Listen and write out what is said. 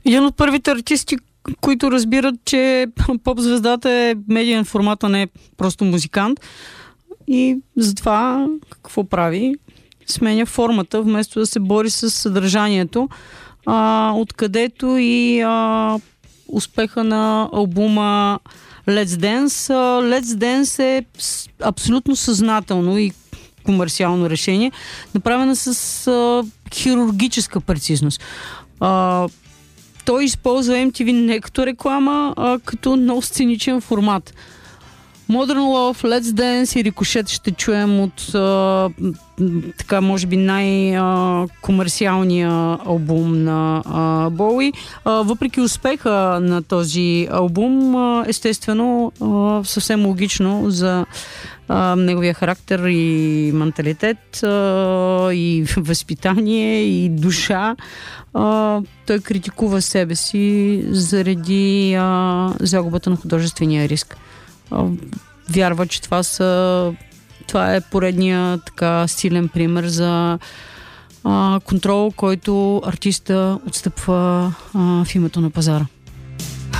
Един от първите артисти, които разбират, че поп-звездата е медиен формат, а не е просто музикант. И затова какво прави? Сменя формата, вместо да се бори с съдържанието, откъдето и успеха на албума Let's Dance. Let's Dance е абсолютно съзнателно и комерциално решение, направена с хирургическа прецизност. Той използва MTV не като реклама, а като много сценичен формат. Modern Love, Let's Dance и Ricochet ще чуем от така, може би най-комерциалния албум на Боуи. Въпреки успеха на този албум, естествено, съвсем логично за неговия характер и менталитет, и възпитание, и душа, той критикува себе си заради загубата на художествения риск. Вярва, че това е поредния така силен пример за контрол, който артиста отстъпва в името на пазара.